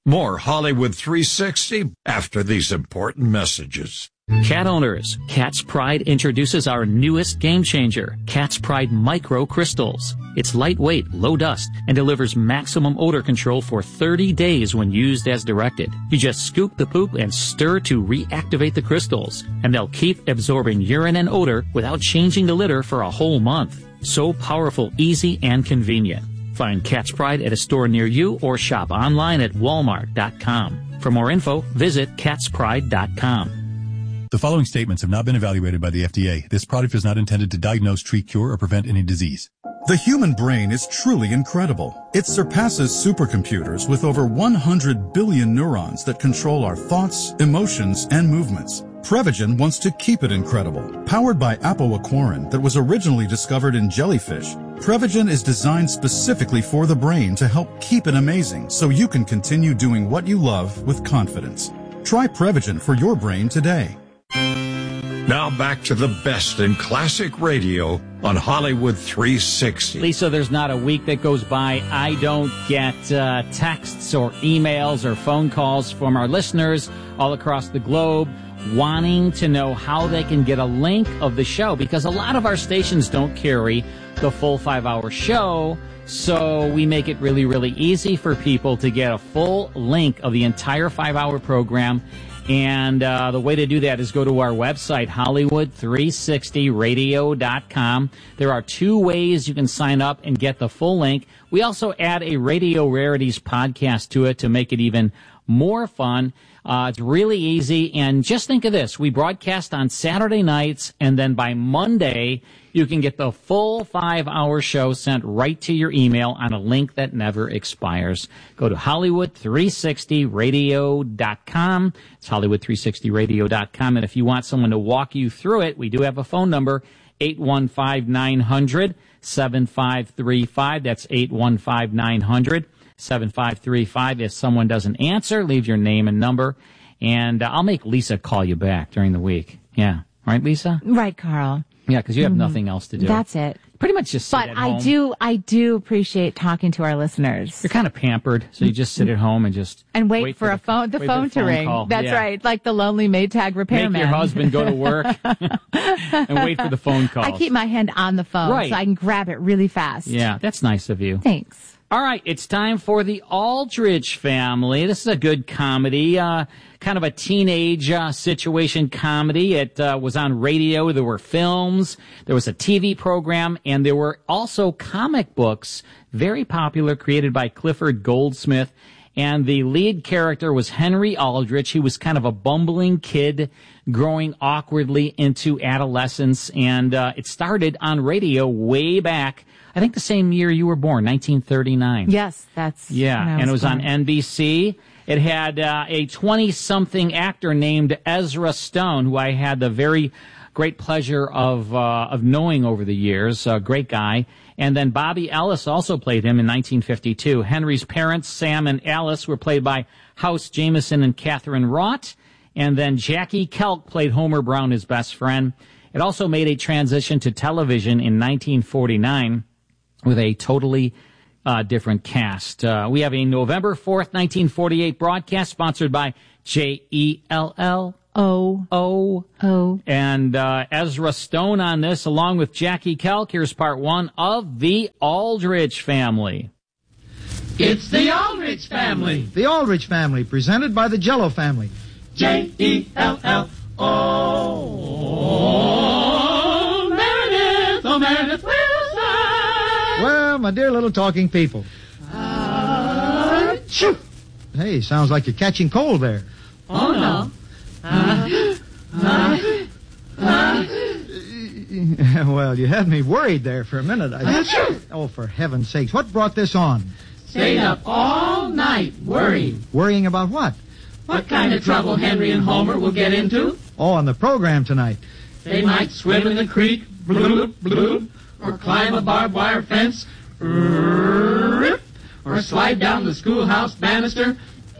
More Hollywood 360 after these important messages. Cat owners, Cat's Pride introduces our newest game changer, Cat's Pride Micro Crystals. It's lightweight, low dust, and delivers maximum odor control for 30 days when used as directed. You just scoop the poop and stir to reactivate the crystals, and they'll keep absorbing urine and odor without changing the litter for a whole month. So powerful, easy, and convenient. Find Cat's Pride at a store near you or shop online at walmart.com. For more info, visit catspride.com. The following statements have not been evaluated by the FDA. This product is not intended to diagnose, treat, cure, or prevent any disease. The human brain is truly incredible. It surpasses supercomputers with over 100 billion neurons that control our thoughts, emotions, and movements. Prevagen wants to keep it incredible. Powered by apoaquarin that was originally discovered in jellyfish, Prevagen is designed specifically for the brain to help keep it amazing so you can continue doing what you love with confidence. Try Prevagen for your brain today. Now back to the best in classic radio on Hollywood 360. Lisa, there's not a week that goes by I don't get texts or emails or phone calls from our listeners all across the globe wanting to know how they can get a link of the show, because a lot of our stations don't carry the full 5-hour show, so we make it really, really easy for people to get a full link of the entire 5-hour program. And the way to do that is go to our website, Hollywood360radio.com. There are 2 ways you can sign up and get the full link. We also add a Radio Rarities podcast to it to make it even more fun. It's really easy. And just think of this. We broadcast on Saturday nights, and then by Monday, you can get the full 5-hour show sent right to your email on a link that never expires. Go to Hollywood360radio.com. It's Hollywood360radio.com. And if you want someone to walk you through it, we do have a phone number, 815-900-7535. That's 815-900-7535. If someone doesn't answer, leave your name and number, and I'll make Lisa call you back during the week. Yeah. Right, Lisa? Right, Carl. Yeah, because you have nothing else to do. That's it. Pretty much just sit at home. But I do appreciate talking to our listeners. You're kind of pampered, so you just sit at home and just wait for the phone to ring. Call. That's right, like the lonely Maytag repairman. Make your husband go to work and wait for the phone call. I keep my hand on the phone so I can grab it really fast. Yeah, that's nice of you. Thanks. All right, it's time for the Aldrich Family. This is a good comedy, kind of a teenage situation comedy. It was on radio. There were films. There was a TV program, and there were also comic books, very popular, created by Clifford Goldsmith. And the lead character was Henry Aldrich. He was kind of a bumbling kid growing awkwardly into adolescence, and it started on radio way back, I think the same year you were born, 1939. Yes, that's and it was on NBC. It had a 20-something actor named Ezra Stone, who I had the very great pleasure of knowing over the years. A great guy. And then Bobby Ellis also played him in 1952. Henry's parents, Sam and Alice, were played by House Jameson and Catherine Roth. And then Jackie Kelk played Homer Brown, his best friend. It also made a transition to television in 1949 with a totally different cast. We have a November 4th, 1948 broadcast sponsored by JELL. O. And Ezra Stone on this, along with Jackie Kelk. Here's part 1 of The Aldrich Family. It's The Aldrich Family. The Aldrich Family, presented by the Jello family. JELL. Oh, Meredith, Meredith Wilson. Well, my dear little talking people. Achoo. Hey, sounds like you're catching cold there. Oh, no. Well, you had me worried there for a minute. Oh, for heaven's sakes, what brought this on? Stayed up all night worrying. Worrying about what? What kind of trouble Henry and Homer will get into? Oh, on the program tonight. They might swim in the creek, bloop, bloop, or climb a barbed wire fence, rip, or slide down the schoolhouse banister.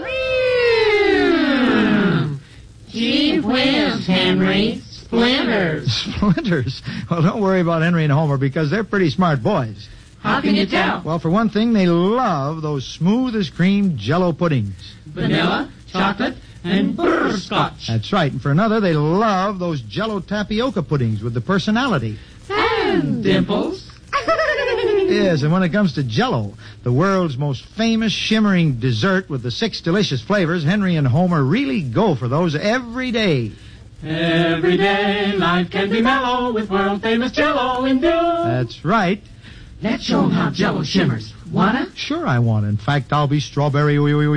Gee whiz, Henry. Splinters. Splinters? Well, don't worry about Henry and Homer because they're pretty smart boys. How can you tell? Well, for one thing, they love those smooth as cream Jell-O puddings. Vanilla, chocolate, and butterscotch. That's right. And for another, they love those Jell-O tapioca puddings with the personality. And dimples. Yes, and when it comes to Jell-O, the world's most famous shimmering dessert with the 6 delicious flavors, Henry and Homer really go for those every day. Every day life can be mellow with world-famous Jell-O in view. That's right. Let's show 'em how Jell-O shimmers. Wanna? Sure I want. In fact, I'll be strawberry